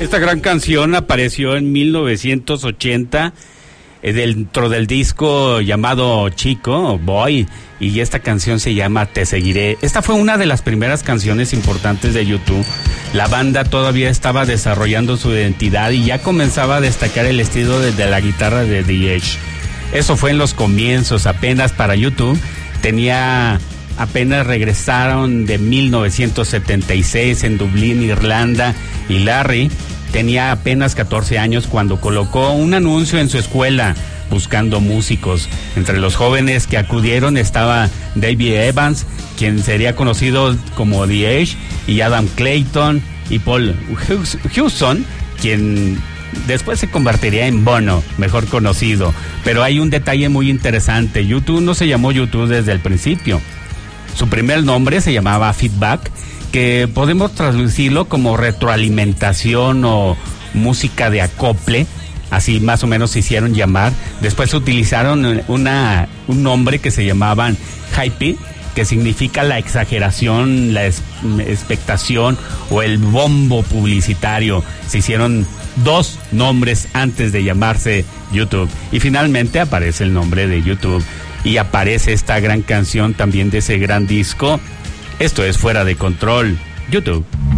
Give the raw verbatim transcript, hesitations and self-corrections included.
Esta gran canción apareció en mil novecientos ochenta eh, dentro del disco llamado Chico, Boy, y esta canción se llama Te Seguiré. Esta fue una de las primeras canciones importantes de YouTube. La banda todavía estaba desarrollando su identidad y ya comenzaba a destacar el estilo de, de la guitarra de The Edge. Eso fue en los comienzos, apenas para YouTube. Tenía... Apenas regresaron de mil novecientos setenta y seis en Dublín, Irlanda, y Larry tenía apenas catorce años cuando colocó un anuncio en su escuela buscando músicos. Entre los jóvenes que acudieron estaba David Evans, quien sería conocido como The Edge, y Adam Clayton y Paul Hewson, quien después se convertiría en Bono, mejor conocido. Pero hay un detalle muy interesante: YouTube no se llamó YouTube desde el principio. Su primer nombre se llamaba Feedback, que podemos traducirlo como retroalimentación o música de acople, así más o menos se hicieron llamar. Después utilizaron una, un nombre que se llamaban Hype, que significa la exageración, la es, expectación o el bombo publicitario. Se hicieron dos nombres antes de llamarse YouTube y finalmente aparece el nombre de YouTube. Y aparece esta gran canción también de ese gran disco. Esto es Fuera de Control, YouTube.